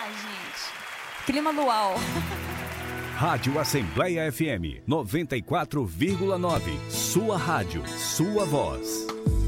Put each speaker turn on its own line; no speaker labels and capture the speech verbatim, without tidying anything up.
Ai, gente. Clima luau.
Rádio Assembleia F M noventa e quatro vírgula nove. Sua rádio, sua voz.